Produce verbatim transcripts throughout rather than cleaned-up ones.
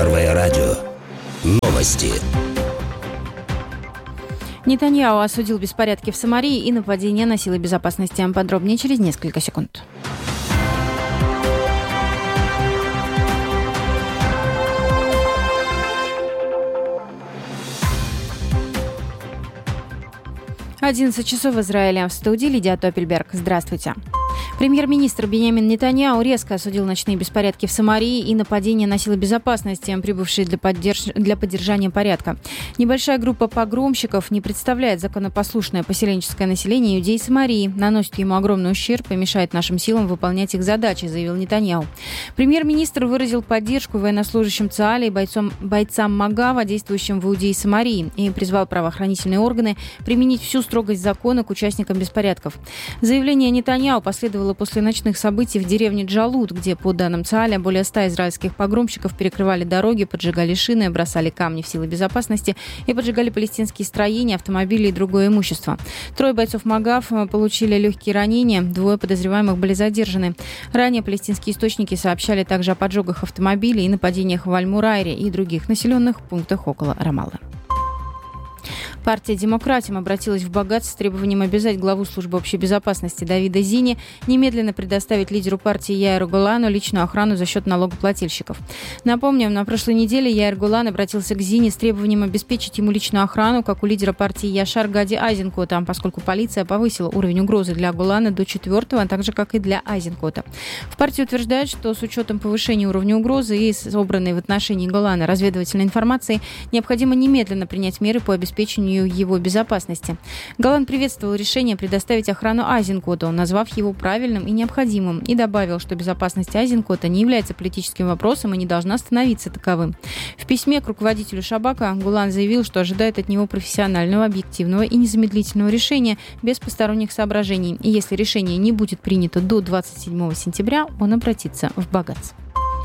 Первое радио. Новости. Нетаньяху осудил беспорядки в Самарии и нападение на силы безопасности. Подробнее через несколько секунд. одиннадцать часов в Израиле. В студии Лидия Топельберг. Здравствуйте. Премьер-министр Биньямин Нетаньяху резко осудил ночные беспорядки в Самарии и нападение на силы безопасности, прибывшие для, поддерж... для поддержания порядка. Небольшая группа погромщиков не представляет законопослушное поселенческое население Иудеи Самарии, наносит ему огромный ущерб и мешает нашим силам выполнять их задачи, заявил Нетаньяху. Премьер-министр выразил поддержку военнослужащим ЦААЛа и бойцам, бойцам Магава, действующим в Иудее Самарии, и призвал правоохранительные органы применить всю строгость закона к участникам беспорядков. Заявление Нетаньяху последовало после ночных событий в деревне Джалут, где, по данным ЦААЛа, более ста израильских погромщиков перекрывали дороги, поджигали шины, бросали камни в силы безопасности и поджигали палестинские строения, автомобили и другое имущество. Трое бойцов Магав получили легкие ранения, двое подозреваемых были задержаны. Ранее палестинские источники сообщали также о поджогах автомобилей и нападениях в Аль-Мурайре и других населенных пунктах около Рамаллы. Партия «Демократим» обратилась в Багац с требованием обязать главу службы общей безопасности Давида Зини немедленно предоставить лидеру партии Яиру Голану личную охрану за счет налогоплательщиков. Напомним, на прошлой неделе Яир Голан обратился к Зини с требованием обеспечить ему личную охрану, как у лидера партии Яшар Гади Айзенкота, поскольку полиция повысила уровень угрозы для Голана до четвертого, а также как и для Айзенкота. В партии утверждают, что с учетом повышения уровня угрозы и собранной в отношении Голана разведывательной информации необходимо немедленно принять меры по обеспечению его безопасности. Голан приветствовал решение предоставить охрану Айзенкоту, назвав его правильным и необходимым, и добавил, что безопасность Айзенкота не является политическим вопросом и не должна становиться таковым. В письме к руководителю Шабака Голан заявил, что ожидает от него профессионального, объективного и незамедлительного решения без посторонних соображений. И если решение не будет принято до двадцать седьмого сентября, он обратится в Багац.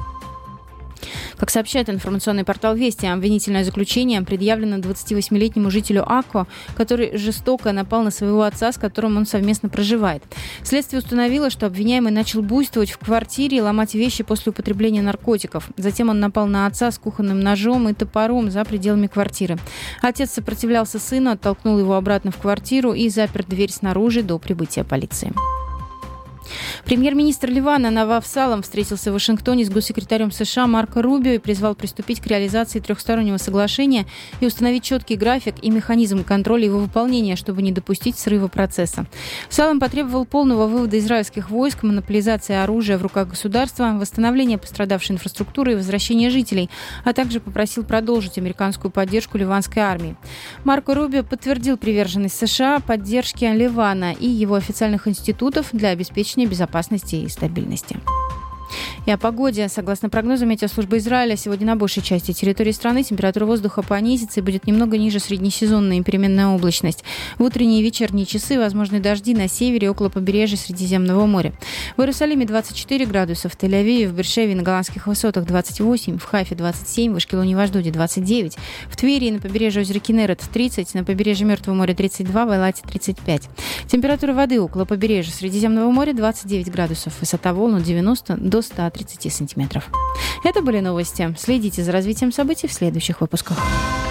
Как сообщает информационный портал «Вести», обвинительное заключение предъявлено двадцативосьмилетнему жителю Акко, который жестоко напал на своего отца, с которым он совместно проживает. Следствие установило, что обвиняемый начал буйствовать в квартире и ломать вещи после употребления наркотиков. Затем он напал на отца с кухонным ножом и топором за пределами квартиры. Отец сопротивлялся сыну, оттолкнул его обратно в квартиру и запер дверь снаружи до прибытия полиции. Премьер-министр Ливана Навав Салам встретился в Вашингтоне с госсекретарем США Марко Рубио и призвал приступить к реализации трехстороннего соглашения и установить четкий график и механизм контроля его выполнения, чтобы не допустить срыва процесса. Салам потребовал полного вывода израильских войск, монополизации оружия в руках государства, восстановления пострадавшей инфраструктуры и возвращения жителей, а также попросил продолжить американскую поддержку ливанской армии. Марко Рубио подтвердил приверженность США поддержке Ливана и его официальных институтов для обеспечения безопасности и стабильности. И о погоде. Согласно прогнозам Метеослужбы Израиля, сегодня на большей части территории страны температура воздуха понизится и будет немного ниже среднесезонной и переменная облачность. В утренние и вечерние часы возможны дожди на севере и около побережья Средиземного моря. В Иерусалиме двадцать четыре градуса, в Тель-Авиве, в Бер-Шеве и на Голландских высотах двадцать восемь, в Хайфе двадцать семь, в Ашкелоне и в Ашдоде двадцать девять, в Твери и на побережье озера Кинерет тридцать, на побережье Мертвого моря тридцать два, в Элате тридцать пять. Температура воды около побережья Средиземного моря двадцать девять градусов, высота волн от девяноста до ста тридцати сантиметров. Это были новости. Следите за развитием событий в следующих выпусках.